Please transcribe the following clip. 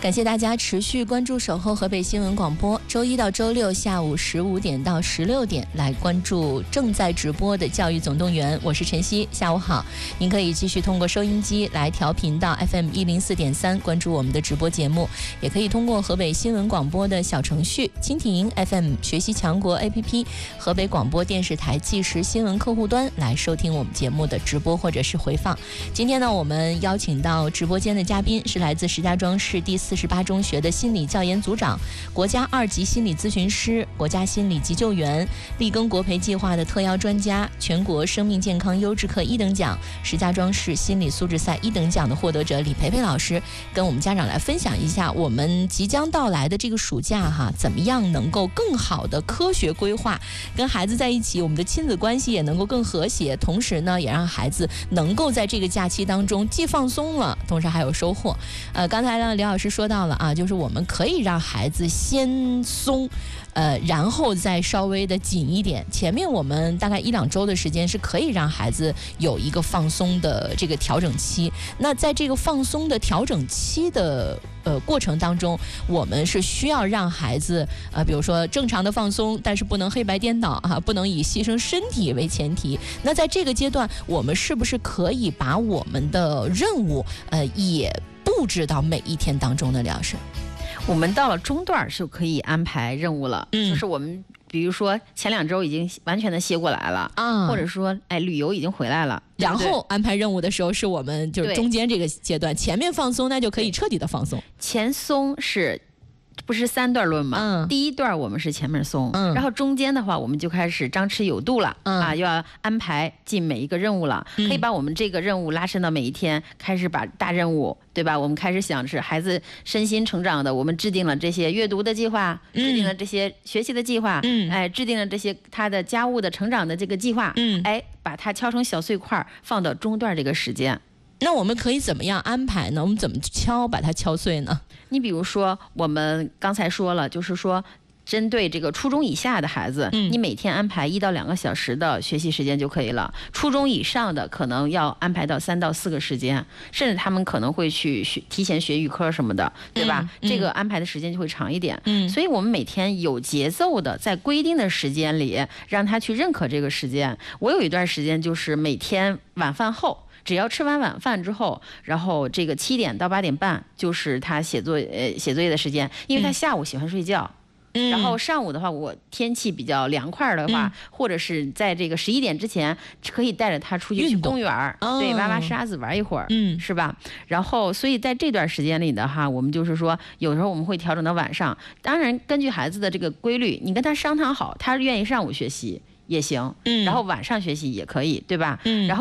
感谢大家持续关注守候河北新闻广播，周一到周六下午15点到16点来关注正在直播的教育总动员。我是晨曦，下午好。您可以继续通过收音机来调频到 FM 104.3关注我们的直播节目，也可以通过河北新闻广播的小程序、蜻蜓 FM 学习强国 APP、河北广播电视台即时新闻客户端来收听我们节目的直播或者是回放。今天呢，我们邀请到直播间的嘉宾是来自石家庄市第48中学的心理教研组长、国家2级心理咨询师、国家心理急救员、力耕国培计划的特邀专家、全国生命健康优质课1等奖、石家庄市心理素质赛1等奖的获得者李培培老师，跟我们家长来分享一下我们即将到来的这个暑假怎么样能够更好的科学规划，跟孩子在一起，我们的亲子关系也能够更和谐，同时呢，也让孩子能够在这个假期当中既放松了，同时还有收获。刚才呢，李老师说到了就是我们可以让孩子先松，然后再稍微的紧一点。前面我们大概1-2周的时间是可以让孩子有一个放松的这个调整期。那在这个放松的调整期的过程当中，我们是需要让孩子比如说正常的放松，但是不能黑白颠倒不能以牺牲身体为前提。那在这个阶段，我们是不是可以把我们的任务也布置到每一天当中呢？李老师， 我们到了中段就可以安排任务了，就是我们比如说前2周已经完全的歇过来了或者说旅游已经回来了， 然后安排任务的时候是我们就是中间这个阶段，前面放松那就可以彻底的放松。 前松不是3段论吗？第1段我们是前面松，然后中间的话我们就开始张弛有度了又要安排进每一个任务了，可以把我们这个任务拉伸到每一天，开始把大任务，对吧？我们开始想是孩子身心成长的，我们制定了这些阅读的计划，制定了这些学习的计划，制定了这些他的家务的成长的这个计划，把它敲成小碎块放到中段这个时间。 那我们可以怎么样安排呢？我们怎么把它敲碎呢？ 你比如说我们刚才说了，就是说针对这个初中以下的孩子，你每天安排1到2个小时的学习时间就可以了。初中以上的可能要安排到3到4个时间，甚至他们可能会去提前学语科什么的，对吧？这个安排的时间就会长一点。所以我们每天有节奏的在规定的时间里让他去认可这个时间。我有一段时间就是每天晚饭后，只要吃完晚饭之后，然后这个7点到8点半就是他写作业的时间，因为他下午喜欢睡觉。然后上午的话，我天气比较凉快的话，或者是在这个11点之前，可以带着他出去公园，对，挖沙子玩一会儿，是吧？然后，所以在这段时间里的话，我们就是说，有时候我们会调整到晚上。当然，根据孩子的这个规律，你跟他商谈好，他愿意上午学习也行，然后晚上学习也可以，对吧？然后